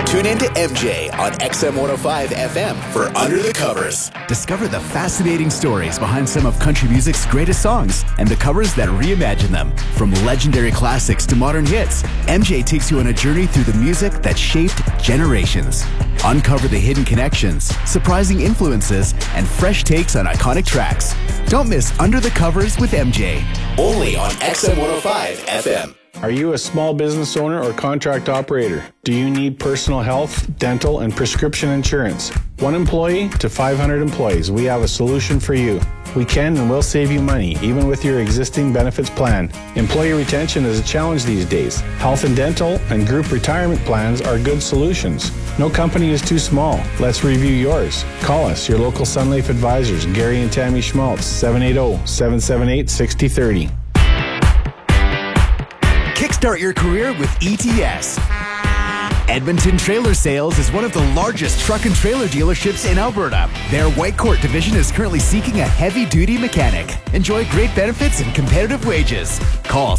Tune in to MJ on XM 105 FM for Under the Covers. Discover the fascinating stories behind some of country music's greatest songs and the covers that reimagine them. From legendary classics to modern hits, MJ takes you on a journey through the music that shaped generations. Uncover the hidden connections, surprising influences, and fresh takes on iconic tracks. Don't miss Under the Covers with MJ. Only on XM 105 FM. Are you a small business owner or contract operator? Do you need personal health, dental, and prescription insurance? 1 employee to 500 employees, we have a solution for you. We can and will save you money, even with your existing benefits plan. Employee retention is a challenge these days. Health and dental and group retirement plans are good solutions. No company is too small. Let's review yours. Call us, your local Sun Life advisors, Gary and Tammy Schmaltz, 780-778-6030. Kickstart your career with ETS. Edmonton Trailer Sales is one of the largest truck and trailer dealerships in Alberta. Their Whitecourt division is currently seeking a heavy-duty mechanic. Enjoy great benefits and competitive wages. Call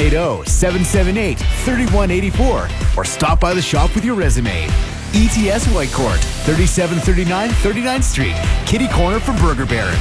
780-778-3184 or stop by the shop with your resume. ETS Whitecourt, 3739 39th Street, Kitty Corner from Burger Baron.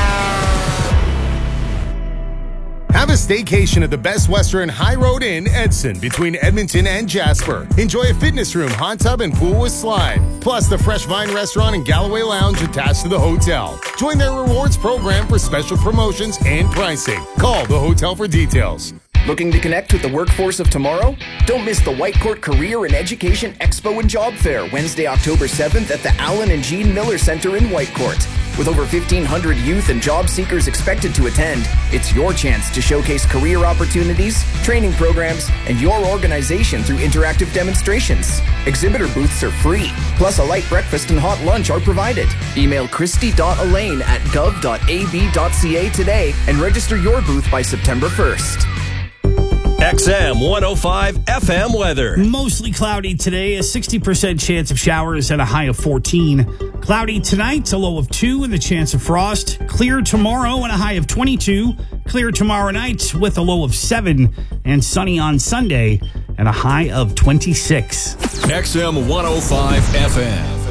Have a staycation at the Best Western High Road Inn, Edson, between Edmonton and Jasper. Enjoy a fitness room, hot tub, and pool with slide. Plus the Fresh Vine Restaurant and Galloway Lounge attached to the hotel. Join their rewards program for special promotions and pricing. Call the hotel for details. Looking to connect with the workforce of tomorrow? Don't miss the Whitecourt Career and Education Expo and Job Fair, Wednesday, October 7th at the Allen and Jean Miller Center in Whitecourt. With over 1,500 youth and job seekers expected to attend, it's your chance to showcase career opportunities, training programs, and your organization through interactive demonstrations. Exhibitor booths are free, plus a light breakfast and hot lunch are provided. Email christy.elaine@gov.ab.ca today and register your booth by September 1st. XM 105 FM weather. Mostly cloudy today, a 60% chance of showers and a high of 14. Cloudy tonight, a low of 2 and the chance of frost. Clear tomorrow and a high of 22. Clear tomorrow night with a low of 7. And sunny on Sunday and a high of 26. XM 105 FM.